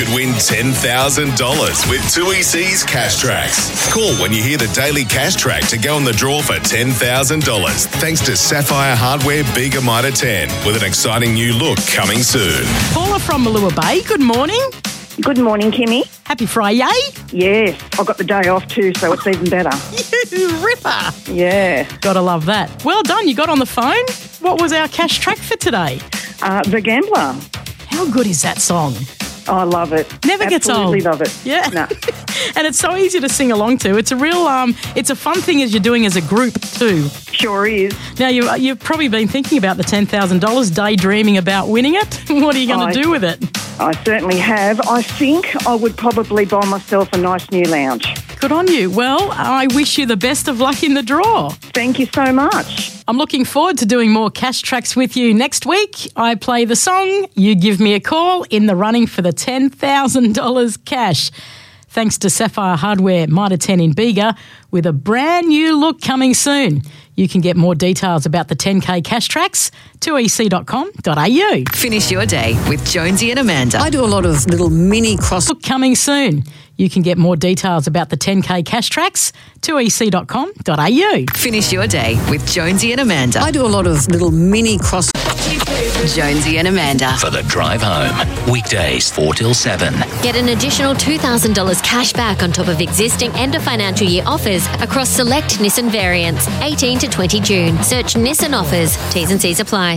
could win $10,000 with 2EC's Cash Tracks. Call when you hear the daily Cash Track to go in the draw for $10,000 thanks to Sapphire Hardware Bega Mitre 10 with an exciting new look coming soon. Paula from Malua Bay, good morning. Good morning, Kimmy. Happy Friday. Yes, I got the day off too, so it's even better. You ripper. Yeah. Gotta love that. Well done, you got on the phone. What was our Cash Track for today? The Gambler. How good is that song? I love it. Never gets old. Absolutely love it. Yeah. No. And it's so easy to sing along to. It's a real, it's a fun thing as you're doing as a group too. Sure is. Now, you've probably been thinking about the $10,000, daydreaming about winning it. What are you going to do with it? I certainly have. I think I would probably buy myself a nice new lounge. Good on you. Well, I wish you the best of luck in the draw. Thank you so much. I'm looking forward to doing more Cash Tracks with you next week. I play the song, you give me a call in the running for the $10,000 cash. Thanks to Sapphire Hardware Mitre 10 in Bega with a brand new look coming soon. You can get more details about the 10K Cash Tracks, 2ec.com.au. Finish your day with Jonesy and Amanda. I do a lot of little mini cross. Look coming soon. You can get more details about the 10K Cash Tracks, 2ec.com.au. Finish your day with Jonesy and Amanda. I do a lot of little mini cross. Jonesy and Amanda. For the drive home. Weekdays 4 till 7. Get an additional $2,000 cash back on top of existing end of financial year offers across select Nissan variants, 18 to 20 June. Search Nissan offers. T's and C's apply.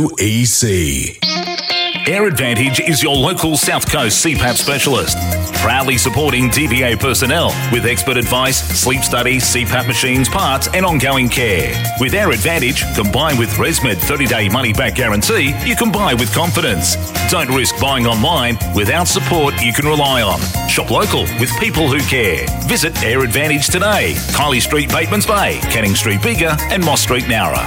2EC. Air Advantage is your local South Coast CPAP specialist. Proudly supporting DPA personnel with expert advice, sleep studies, CPAP machines, parts and ongoing care. With Air Advantage, combined with ResMed 30-day money-back guarantee, you can buy with confidence. Don't risk buying online without support you can rely on. Shop local with people who care. Visit Air Advantage today. Kylie Street, Batemans Bay, Canning Street, Bega and Moss Street, Nowra.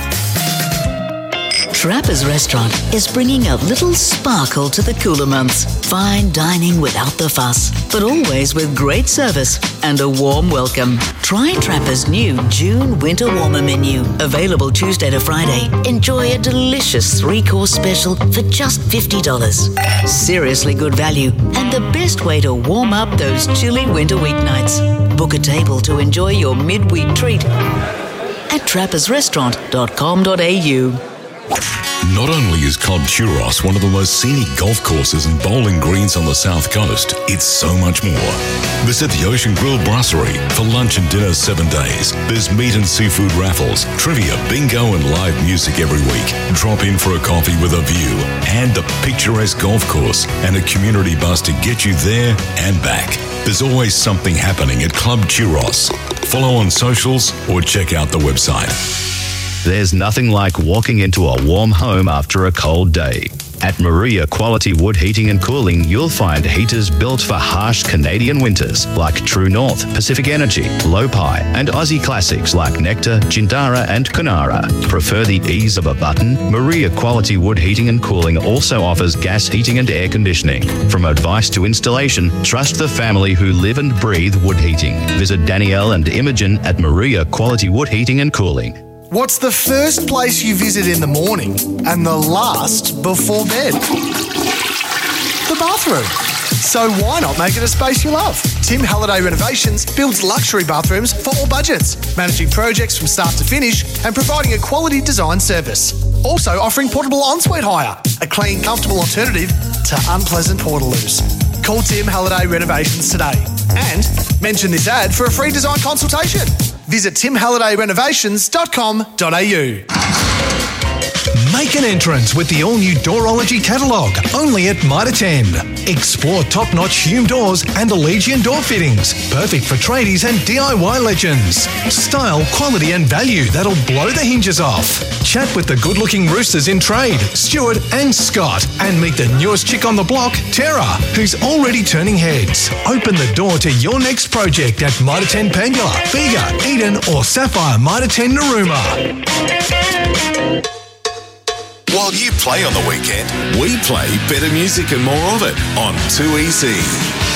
Trappers Restaurant is bringing a little sparkle to the cooler months. Fine dining without the fuss, but always with great service and a warm welcome. Try Trappers' new June Winter Warmer menu. Available Tuesday to Friday. Enjoy a delicious 3-course special for just $50. Seriously good value and the best way to warm up those chilly winter weeknights. Book a table to enjoy your midweek treat at trappersrestaurant.com.au. Not only is Club Churros one of the most scenic golf courses and bowling greens on the South Coast, it's so much more. Visit the Ocean Grill Brasserie for lunch and dinner 7 days. There's meat and seafood raffles, trivia, bingo and live music every week. Drop in for a coffee with a view and a picturesque golf course and a community bus to get you there and back. There's always something happening at Club Churros. Follow on socials or check out the website. There's nothing like walking into a warm home after a cold day. At Maria Quality Wood Heating and Cooling, you'll find heaters built for harsh Canadian winters like True North, Pacific Energy, Lopi, and Aussie classics like Nectar, Jindara, and Kunara. Prefer the ease of a button? Maria Quality Wood Heating and Cooling also offers gas heating and air conditioning. From advice to installation, trust the family who live and breathe wood heating. Visit Danielle and Imogen at Maria Quality Wood Heating and Cooling. What's the first place you visit in the morning and the last before bed? The bathroom. So why not make it a space you love? Tim Halliday Renovations builds luxury bathrooms for all budgets, managing projects from start to finish and providing a quality design service. Also offering portable ensuite hire, a clean, comfortable alternative to unpleasant portaloos. Call Tim Halliday Renovations today and mention this ad for a free design consultation. Visit timhallidayrenovations.com.au. Make an entrance with the all-new Doorology catalogue, only at Mitre 10. Explore top-notch Hume doors and Allegiant door fittings, perfect for tradies and DIY legends. Style, quality and value that'll blow the hinges off. Chat with the good-looking roosters in trade, Stuart and Scott, and meet the newest chick on the block, Tara, who's already turning heads. Open the door to your next project at Mitre 10 Pangula, Bega, Eden or Sapphire Mitre 10 Narooma. While you play on the weekend, we play better music and more of it on 2EC.